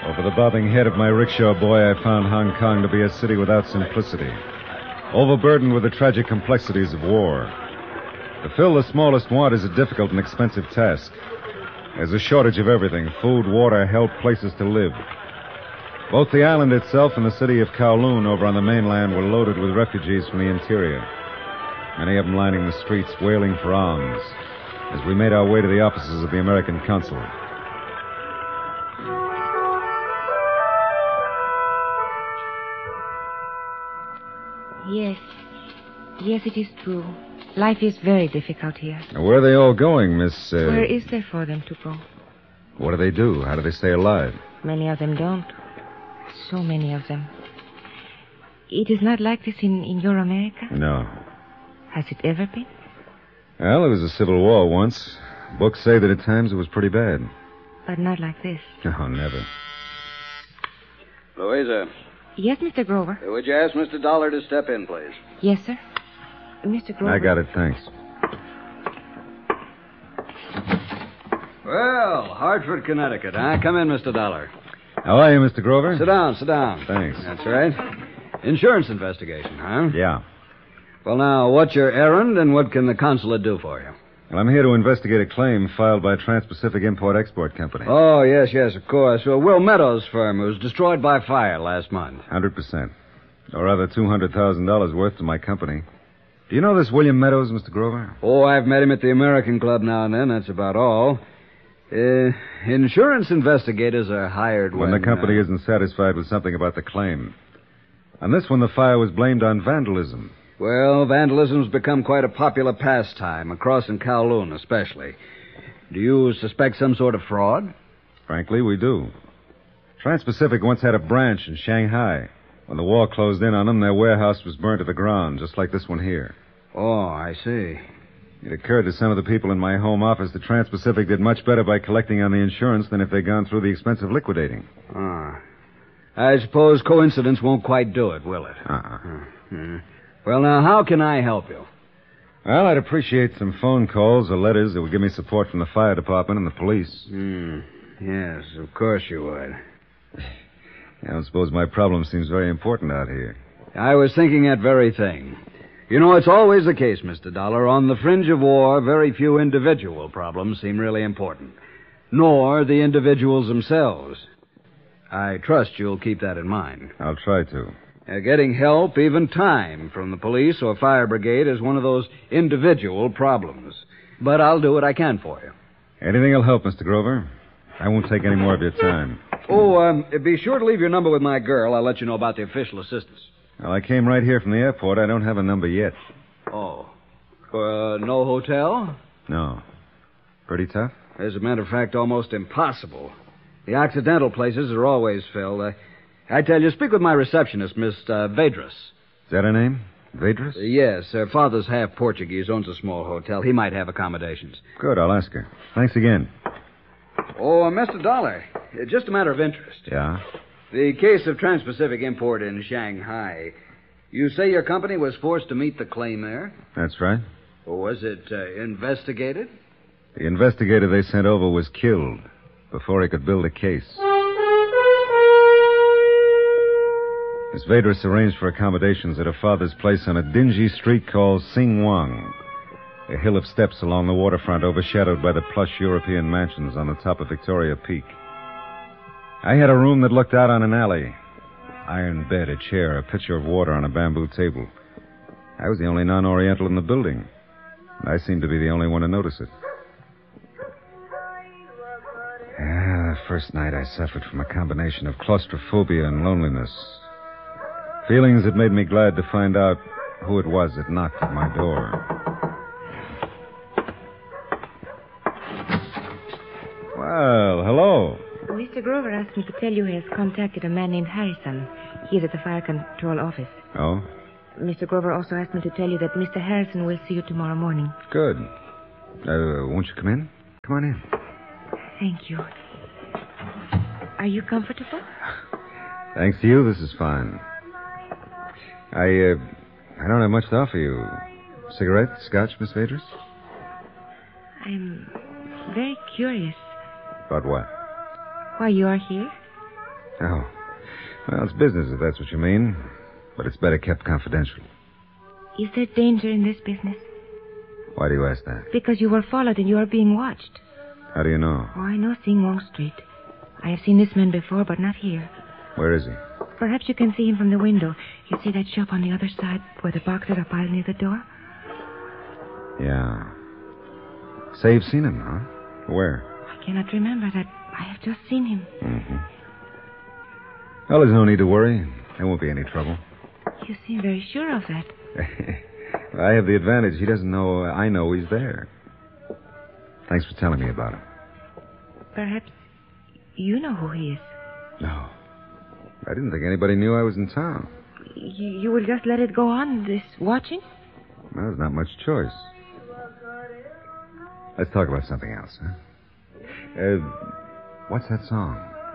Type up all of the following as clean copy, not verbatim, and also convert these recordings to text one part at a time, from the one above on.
Over the bobbing head of my rickshaw boy, I found Hong Kong to be a city without simplicity, overburdened with the tragic complexities of war. To fill the smallest want is a difficult and expensive task. There's a shortage of everything: food, water, health, places to live. Both the island itself and the city of Kowloon over on the mainland were loaded with refugees from the interior, many of them lining the streets wailing for alms as we made our way to the offices of the American consulate. Yes, it is true. Life is very difficult here. Now, where are they all going, Miss... Where is there for them to go? What do they do? How do they stay alive? Many of them don't. So many of them. It is not like this in your America? No. Has it ever been? Well, there was a civil war once. Books say that at times it was pretty bad. But not like this. No, never. Louisa. Yes, Mr. Grover. Would you ask Mr. Dollar to step in, please? Yes, sir. Mr. Grover. I got it, thanks. Well, Hartford, Connecticut, huh? Come in, Mr. Dollar. How are you, Mr. Grover? Sit down. Thanks. That's right. Insurance investigation, huh? Yeah. Well, now, what's your errand and what can the consulate do for you? Well, I'm here to investigate a claim filed by Trans-Pacific Import-Export Company. Oh, yes, of course. Well, Will Meadows' firm was destroyed by fire last month. 100%. Or rather, $200,000 worth to my company. Do you know this William Meadows, Mr. Grover? Oh, I've met him at the American Club now and then. That's about all. Insurance investigators are hired when the company isn't satisfied with something about the claim. On this one, the fire was blamed on vandalism. Well, vandalism's become quite a popular pastime, across in Kowloon especially. Do you suspect some sort of fraud? Frankly, we do. Trans-Pacific once had a branch in Shanghai. When the war closed in on them, their warehouse was burned to the ground, just like this one here. Oh, I see. It occurred to some of the people in my home office that Trans-Pacific did much better by collecting on the insurance than if they'd gone through the expense of liquidating. I suppose coincidence won't quite do it, will it? Well, now, how can I help you? Well, I'd appreciate some phone calls or letters that would give me support from the fire department and the police. Yes, of course you would. I don't suppose my problem seems very important out here. I was thinking that very thing. You know, it's always the case, Mr. Dollar. On the fringe of war, very few individual problems seem really important. Nor the individuals themselves. I trust you'll keep that in mind. I'll try to. Getting help, even time, from the police or fire brigade is one of those individual problems. But I'll do what I can for you. Anything will help, Mr. Grover. I won't take any more of your time. Be sure to leave your number with my girl. I'll let you know about the official assistance. Well, I came right here from the airport. I don't have a number yet. Oh. No hotel? No. Pretty tough? As a matter of fact, almost impossible. The Occidental places are always filled. I tell you, speak with my receptionist, Miss Vedras. Is that her name? Vedras? Yes. Her father's half Portuguese, owns a small hotel. He might have accommodations. Good, I'll ask her. Thanks again. Oh, Mr. Dollar, just a matter of interest. Yeah? The case of Trans-Pacific Import in Shanghai. You say your company was forced to meet the claim there? That's right. Was it investigated? The investigator they sent over was killed before he could build a case. Miss Vedras arranged for accommodations at her father's place on a dingy street called Sing Wang, a hill of steps along the waterfront overshadowed by the plush European mansions on the top of Victoria Peak. I had a room that looked out on an alley. Iron bed, a chair, a pitcher of water on a bamboo table. I was the only non-Oriental in the building, and I seemed to be the only one to notice it. The first night I suffered from a combination of claustrophobia and loneliness. Feelings that made me glad to find out who it was that knocked at my door. Well, hello. Mr. Grover asked me to tell you he has contacted a man named Harrison here at the fire control office. Oh? Mr. Grover also asked me to tell you that Mr. Harrison will see you tomorrow morning. Good. Won't you come in? Come on in. Thank you. Are you comfortable? Thanks to you, this is fine. I don't have much to offer you. Cigarette, scotch, Miss Vedras? I'm very curious. About what? Why you are here? Oh. Well, it's business, if that's what you mean. But it's better kept confidential. Is there danger in this business? Why do you ask that? Because you were followed and you are being watched. How do you know? Oh, I know Sing Wong Street. I have seen this man before, but not here. Where is he? Perhaps you can see him from the window. You see that shop on the other side where the boxes are piled near the door? Yeah. Say you've seen him, huh? Where? I cannot remember that. I have just seen him. Mm-hmm. Well, there's no need to worry. There won't be any trouble. You seem very sure of that. I have the advantage. He doesn't know I know he's there. Thanks for telling me about him. Perhaps you know who he is. No. I didn't think anybody knew I was in town. You will just let it go on, this watching? Well, there's not much choice. Let's talk about something else, huh? What's that song?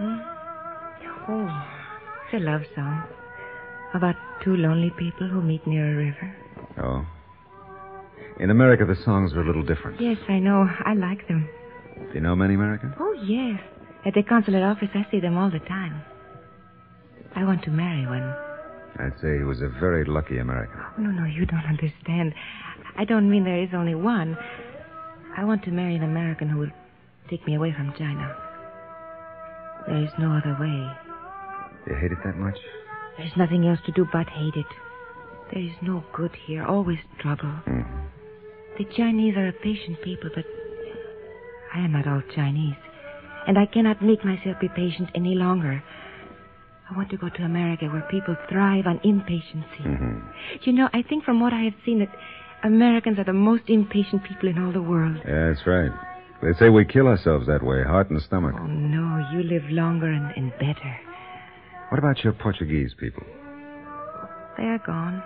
Oh, it's a love song. About two lonely people who meet near a river. Oh. In America, the songs are a little different. Yes, I know. I like them. Do you know many Americans? Oh, yes. At the consulate office, I see them all the time. I want to marry one. I'd say he was a very lucky American. Oh, no, you don't understand. I don't mean there is only one. I want to marry an American who will take me away from China. There is no other way. You hate it that much? There's nothing else to do but hate it. There is no good here, always trouble. Mm-hmm. The Chinese are a patient people, but I am not all Chinese. And I cannot make myself be patient any longer. I want to go to America where people thrive on impatience. Mm-hmm. You know, I think from what I have seen that Americans are the most impatient people in all the world. Yeah, that's right. They say we kill ourselves that way, heart and stomach. Oh, no, you live longer and better. What about your Portuguese people? They are gone.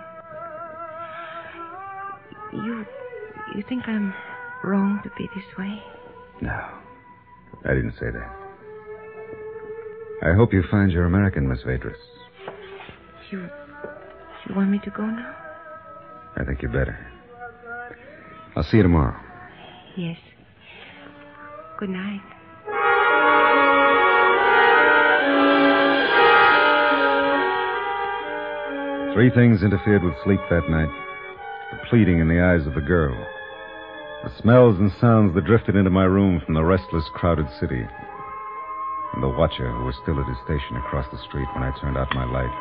You think I'm wrong to be this way? No, I didn't say that. I hope you find your American, Miss Vedras. You want me to go now? I think you better. I'll see you tomorrow. Yes. Good night. Three things interfered with sleep that night. The pleading in the eyes of the girl. The smells and sounds that drifted into my room from the restless, crowded city. And the watcher who was still at his station across the street when I turned out my light.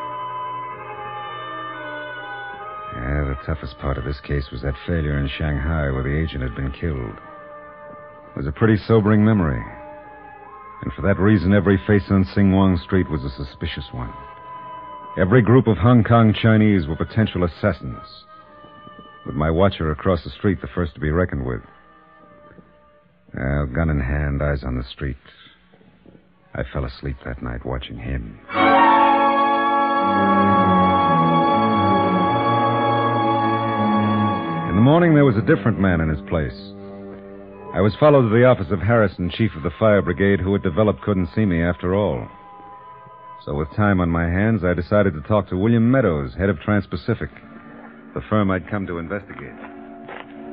Yeah, the toughest part of this case was that failure in Shanghai where the agent had been killed. It was a pretty sobering memory. And for that reason, every face on Sing Wong Street was a suspicious one. Every group of Hong Kong Chinese were potential assassins, with my watcher across the street the first to be reckoned with. Well, gun in hand, eyes on the street. I fell asleep that night watching him. In the morning, there was a different man in his place. I was followed to the office of Harrison, chief of the fire brigade, who had developed couldn't see me after all. So with time on my hands, I decided to talk to William Meadows, head of Trans-Pacific, the firm I'd come to investigate.